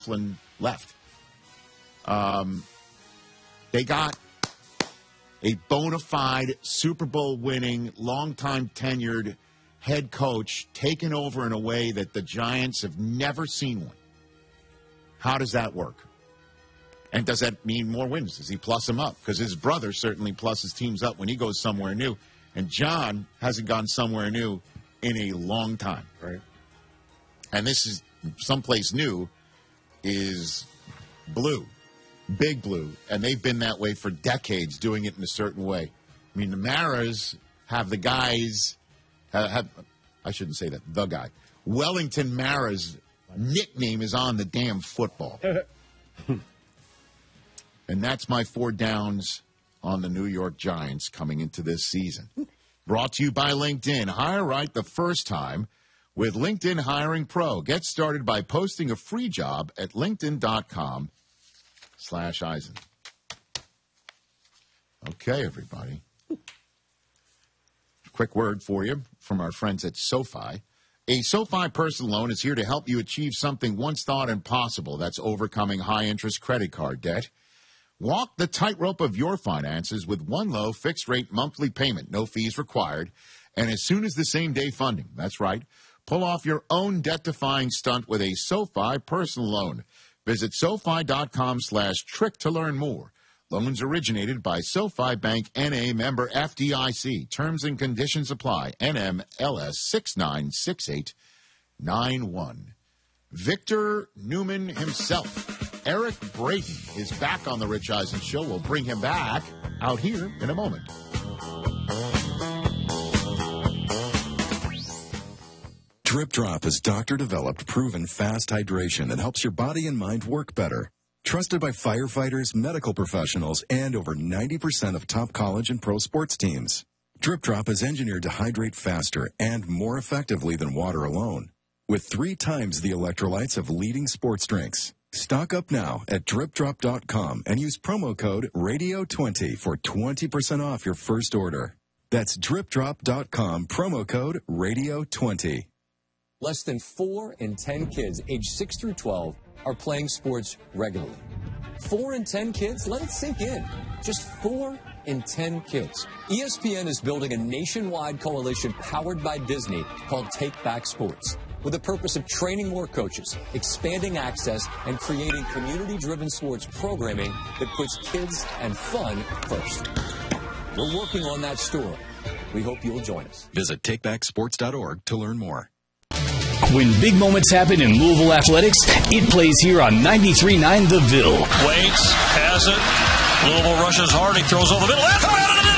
Flynn left. They got a bona fide Super Bowl winning, longtime tenured head coach taken over in a way that the Giants have never seen one. How does that work? And does that mean more wins? Does he plus them up? Because his brother certainly pluses teams up when he goes somewhere new. And John hasn't gone somewhere new in a long time. Right. And this is someplace new is blue. Big blue, and they've been that way for decades, doing it in a certain way. I mean, the Maras have the guys, I shouldn't say that, the guy. Wellington Mara's nickname is on the damn football. And that's my 4 downs on the New York Giants coming into this season. Brought to you by LinkedIn. Hire right the first time with LinkedIn Hiring Pro. Get started by posting a free job at linkedin.com/Eisen. Okay, everybody. Quick word for you from our friends at SoFi. A SoFi personal loan is here to help you achieve something once thought impossible. That's overcoming high-interest credit card debt. Walk the tightrope of your finances with one low fixed-rate monthly payment, no fees required, and as soon as the same-day funding. That's right. Pull off your own debt-defying stunt with a SoFi personal loan. Visit SoFi.com/trick to learn more. Loans originated by SoFi Bank N.A. member FDIC. Terms and conditions apply. NMLS 696891. Victor Newman himself, Eric Braden, is back on the Rich Eisen Show. We'll bring him back out here in a moment. Drip Drop is doctor-developed, proven fast hydration that helps your body and mind work better. Trusted by firefighters, medical professionals, and over 90% of top college and pro sports teams. Drip Drop is engineered to hydrate faster and more effectively than water alone, with 3 times the electrolytes of leading sports drinks. Stock up now at dripdrop.com and use promo code RADIO20 for 20% off your first order. That's dripdrop.com, promo code RADIO20. Less than 4 in 10 kids aged 6 through 12 are playing sports regularly. 4 in 10 kids? Let it sink in. Just 4 in 10 kids. ESPN is building a nationwide coalition powered by Disney called Take Back Sports, with the purpose of training more coaches, expanding access, and creating community-driven sports programming that puts kids and fun first. We're working on that story. We hope you'll join us. Visit takebacksports.org to learn more. When big moments happen in Louisville athletics, it plays here on 93.9 The Ville. Waits, has it. Louisville rushes hard. He throws over the middle. That's out of the